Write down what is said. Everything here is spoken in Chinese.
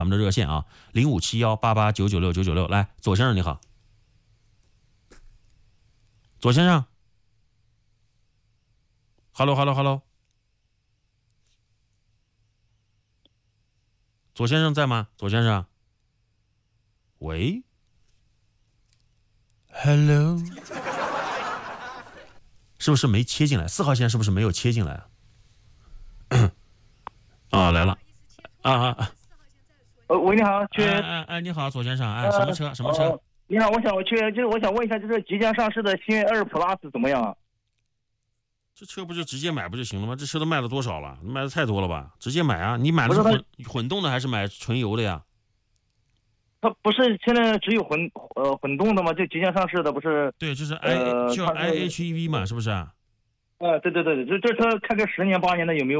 咱们的热线啊，057188996996，来，左先生你好，左先生 ，hello，左先生在吗？左先生，喂，hello，是不是没切进来？4号线是不是没有切进来啊？啊，来了， 喂，你好， 你好，左先生，什么车？什么车？ 你好，我想问一下，就是即将上市的新2 Plus 怎么样啊？ 这车不就直接买不就行了吗？这车都卖了多少了？卖的太多了吧？直接买啊！你买的是混动的还是买纯油的呀？ 它不是现在只有混动的吗？就即将上市的不是？ 对，就是 IHEV 嘛，是不是啊？ 对，这车开个10年8年的有没有